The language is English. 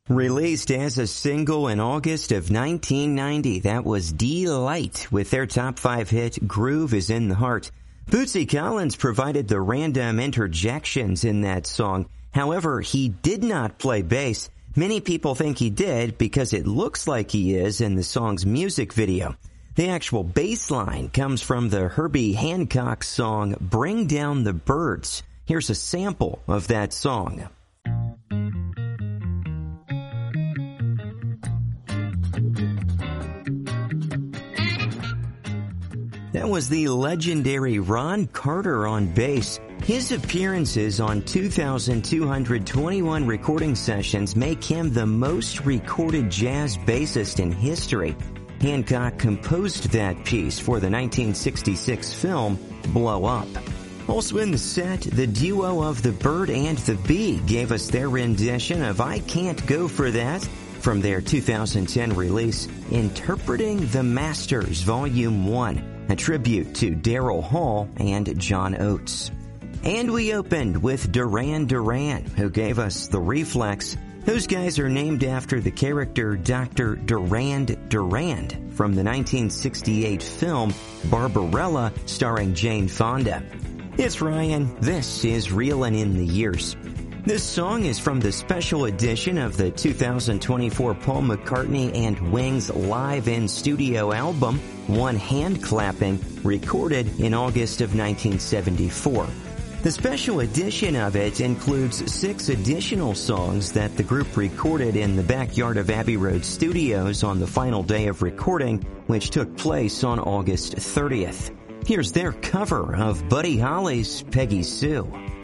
Released as a single in August of 1990, that was Delight with their top 5 hit, Groove is in the Heart. Bootsy Collins provided the random interjections in that song. However, he did not play bass. Many people think he did because it looks like he is in the song's music video. The actual bass line comes from the Herbie Hancock song, Bring Down the Birds. Here's a sample of that song. That was the legendary Ron Carter on bass. His appearances on 2,221 recording sessions make him the most recorded jazz bassist in history. Hancock composed that piece for the 1966 film Blow Up. Also in the set, the duo of the Bird and the Bee gave us their rendition of I Can't Go For That from their 2010 release, Interpreting the Masters Volume 1. A tribute to Daryl Hall and John Oates. And we opened with Duran Duran, who gave us The Reflex. Those guys are named after the character Dr. Durand Durand from the 1968 film Barbarella, starring Jane Fonda. It's Ryan. This is Reelin' in the Years. This song is from the special edition of the 2024 Paul McCartney and Wings live in studio album, One Hand Clapping, recorded in August of 1974. The special edition of it includes 6 additional songs that the group recorded in the backyard of Abbey Road Studios on the final day of recording, which took place on August 30th. Here's their cover of Buddy Holly's Peggy Sue.